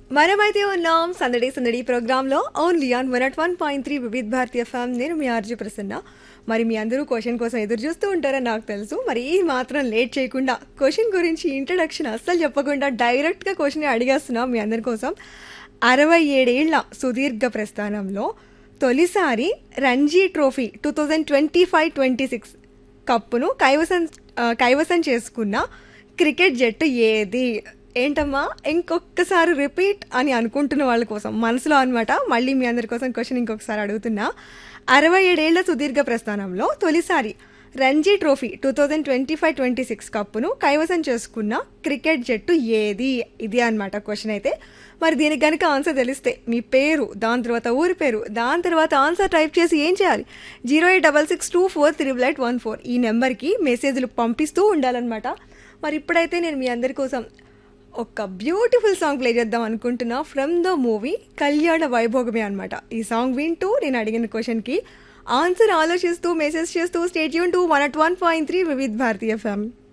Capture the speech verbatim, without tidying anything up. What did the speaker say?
మనమైతే ఉన్నాం సందడి సందడి ప్రోగ్రాంలో only on one at one point three Vividh భారతీయ ఫ్యామ్. నేను మీ ఆర్జీ ప్రసన్న. మరి మీ అందరూ క్వశ్చన్ కోసం ఎదురు చూస్తూ ఉంటారని నాకు తెలుసు. మరి ఈ మాత్రం లేట్ చేయకుండా క్వశ్చన్ గురించి ఇంట్రడక్షన్ అస్సలు చెప్పకుండా డైరెక్ట్గా క్వశ్చన్ అడిగేస్తున్నాం మీ అందరి కోసం. అరవై ఏడేళ్ల సుదీర్ఘ ప్రస్థానంలో తొలిసారి Ranji trophy two thousand twenty five twenty six కప్పును కైవసం ఆ, కైవసం చేసుకున్న క్రికెట్ జట్టు ఏది? ఏంటమ్మా ఇంకొకసారి రిపీట్ అని అనుకుంటున్న వాళ్ళ కోసం మనసులో అనమాట. మళ్ళీ మీ అందరి కోసం క్వశ్చన్ ఇంకొకసారి అడుగుతున్నా. అరవై ఏడేళ్ల సుదీర్ఘ ప్రస్థానంలో తొలిసారి Ranji trophy two thousand twenty five twenty six కప్పును కైవసం చేసుకున్న క్రికెట్ జట్టు ఏది? ఇది అనమాట క్వశ్చన్ అయితే. మరి దీనికి కనుక ఆన్సర్ తెలిస్తే మీ పేరు, దాని తర్వాత ఊరి పేరు, దాని తర్వాత ఆన్సర్ టైప్ చేసి ఏం చేయాలి? Zero eight double six two four triple eight one four ఈ నెంబర్కి మెసేజ్లు పంపిస్తూ ఉండాలన్నమాట. మరి ఇప్పుడైతే నేను మీ అందరి కోసం ఒక బ్యూటిఫుల్ సాంగ్ ప్లే చేద్దాం అనుకుంటున్నా. ఫ్రమ్ ద మూవీ కళ్యాణ వైభోగమే అనమాట. ఈ సాంగ్ వింటూ నేను అడిగిన క్వశ్చన్కి ఆన్సర్ ఆలోచిస్తూ మెసేజ్ చేస్తూ stay tune to one at one point three Vividh భారతీయ ఫ్యామ్.